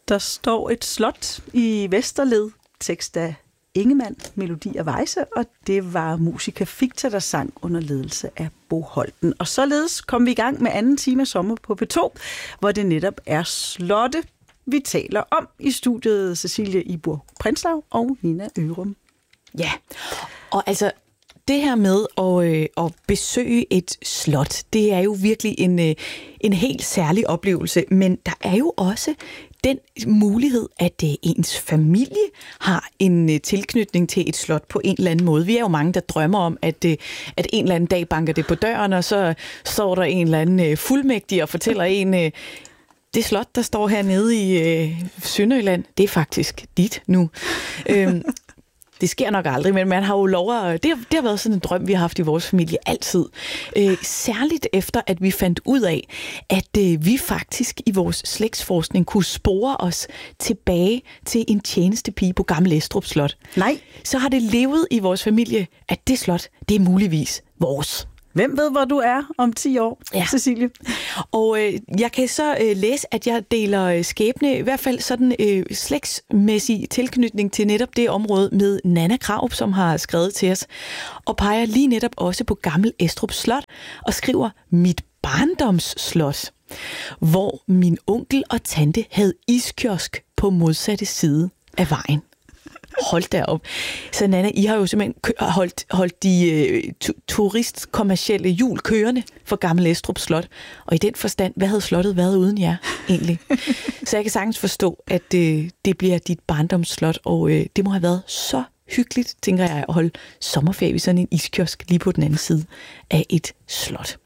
Der står et slot i Vesterled, tekst af Ingemann, melodi af Weisse, og det var Musica Ficta, der sang under ledelse af Bo Holten. Og således kom vi i gang med anden time af Sommer på P2, hvor det netop er slotte, vi taler om i studiet. Cecilie Ibur Prinslav og Nina Ørum. Ja, og altså det her med at besøge et slot, det er jo virkelig en helt særlig oplevelse, men der er jo også den mulighed, at ens familie har en tilknytning til et slot på en eller anden måde. Vi er jo mange, der drømmer om, at en eller anden dag banker det på døren, og så står der en eller anden fuldmægtig og fortæller en, det slot, der står hernede i Sønderjylland, det er faktisk dit nu. Det sker nok aldrig, men man har jo lov at... Det har været sådan en drøm, vi har haft i vores familie altid. Særligt efter, at vi fandt ud af, at vi faktisk i vores slægtsforskning kunne spore os tilbage til en tjenestepige på Gammel Estrup Slot. Nej. Så har det levet i vores familie, at det slot, det er muligvis vores. Hvem ved, hvor du er om 10 år, ja. Cecilie? Og jeg kan så læse, at jeg deler skæbne, i hvert fald sådan slægtsmæssig tilknytning til netop det område med Nana Krarup, som har skrevet til os, og peger lige netop også på Gammel Estrup Slot, og skriver mit barndomsslot, hvor min onkel og tante havde iskiosk på modsatte side af vejen. Hold da op. Så Nana, I har jo simpelthen holdt de turistkommercielle hjul kørende for Gammel Estrup Slot. Og i den forstand, hvad havde slottet været uden jer egentlig? Så jeg kan sagtens forstå, at det bliver dit barndomsslot, og det må have været så hyggeligt, tænker jeg, at holde sommerferie i sådan en iskiosk lige på den anden side af et slot.